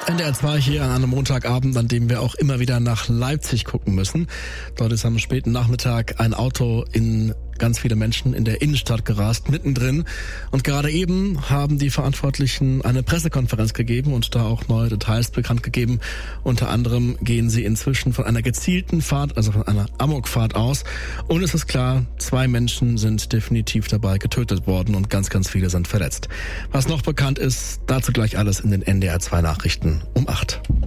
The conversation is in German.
NDR 2 hier an einem Montagabend, an dem wir auch immer wieder nach Leipzig gucken müssen. Dort ist am späten Nachmittag ein Auto in ganz viele Menschen in der Innenstadt gerast, mittendrin. Und gerade eben haben die Verantwortlichen eine Pressekonferenz gegeben und da auch neue Details bekannt gegeben. Unter anderem gehen sie inzwischen von einer gezielten Fahrt, also von einer Amokfahrt aus. Und es ist klar, 2 Menschen sind definitiv dabei getötet worden und ganz, ganz viele sind verletzt. Was noch bekannt ist, dazu gleich alles in den NDR 2 Nachrichten um 8.